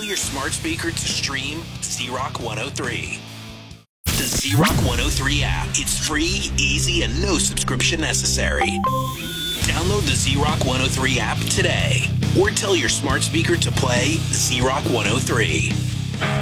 your smart speaker to stream Z-Rock 103. The Z-Rock 103 app. It's free, easy, and no subscription necessary. Download the Z-Rock 103 app today or tell your smart speaker to play Z-Rock 103.